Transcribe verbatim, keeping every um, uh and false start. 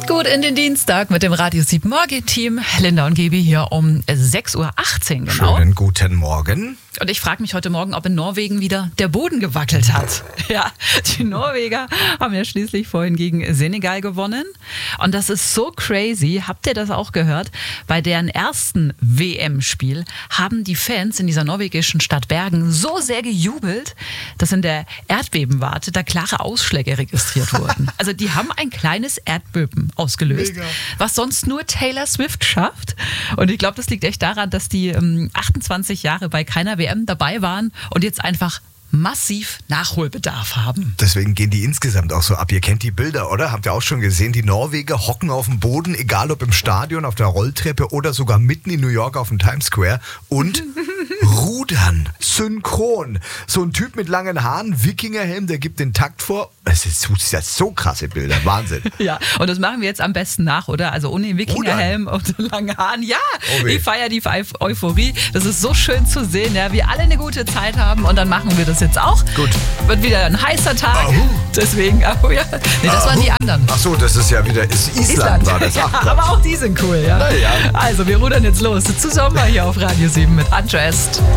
Kommt gut in den Dienstag mit dem Radio sieben Morgen-Team. Linda und Gaby hier um sechs Uhr achtzehn genau. Schönen guten Morgen. Und ich frage mich heute Morgen, ob in Norwegen wieder der Boden gewackelt hat. Ja, die Norweger haben ja schließlich vorhin gegen Senegal gewonnen. Und das ist so crazy. Habt ihr das auch gehört? Bei deren ersten W M-Spiel haben die Fans in dieser norwegischen Stadt Bergen so sehr gejubelt, dass in der Erdbebenwarte da klare Ausschläge registriert wurden. Also die haben ein kleines Erdbeben ausgelöst, Mega. was sonst nur Taylor Swift schafft. Und ich glaube, das liegt echt daran, dass die ähm, achtundzwanzig Jahre bei keiner W M dabei waren und jetzt einfach massiv Nachholbedarf haben. Deswegen gehen die insgesamt auch so ab. Ihr kennt die Bilder, oder? Habt ihr auch schon gesehen? Die Norweger hocken auf dem Boden, egal ob im Stadion, auf der Rolltreppe oder sogar mitten in New York auf dem Times Square und rudern synchron. So ein Typ mit langen Haaren, Wikingerhelm, der gibt den Takt vor. Es ist, das sind so krasse Bilder. Wahnsinn. Ja, und das machen wir jetzt am besten nach, oder? Also ohne Wikingerhelm und lange Haaren. Ja, Oh weh. ich feiere die Eu- Euphorie. Das ist so schön zu sehen, ja, wir alle eine gute Zeit haben und dann machen wir das jetzt auch. Gut. Wird wieder ein heißer Tag. Ahu. Deswegen, oh ja. Nee, das waren die anderen. Ach so, das ist ja wieder, ist Island, war das. Ja, Ach Gott. aber auch die sind cool, ja. Na ja. Also, wir rudern jetzt los zu Sommer hier auf Radio sieben mit Undressed.